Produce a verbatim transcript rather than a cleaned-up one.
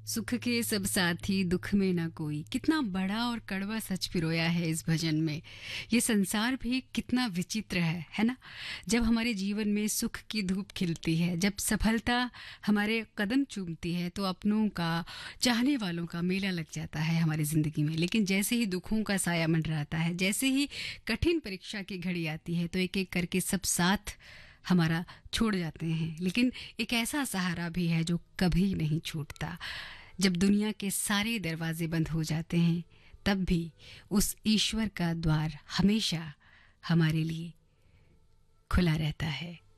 सुख के सब साथी दुख में ना कोई, कितना बड़ा और कड़वा सच पिरोया है इस भजन में। ये संसार भी कितना विचित्र है है ना। जब हमारे जीवन में सुख की धूप खिलती है, जब सफलता हमारे कदम चूमती है, तो अपनों का, चाहने वालों का मेला लग जाता है हमारी जिंदगी में। लेकिन जैसे ही दुखों का साया मंडराता है, जैसे ही कठिन परीक्षा की घड़ी आती है, तो एक एक करके सब साथ हमारा छोड़ जाते हैं। लेकिन एक ऐसा सहारा भी है जो कभी नहीं छूटता। जब दुनिया के सारे दरवाजे बंद हो जाते हैं, तब भी उस ईश्वर का द्वार हमेशा हमारे लिए खुला रहता है।